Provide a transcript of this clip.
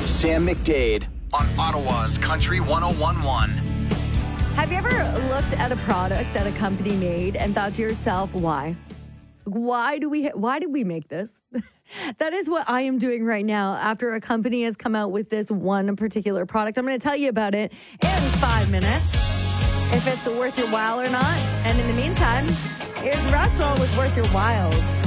Sam McDade on Ottawa's Country 101.1. Have you ever looked at a product that a company made and thought to yourself, why? Why did we make this? That is what I am doing right now after a company has come out with this one particular product. I'm going to tell you about it in 5 minutes, if it's worth your while or not. And in the meantime, here's Russell with Worth Your Wild.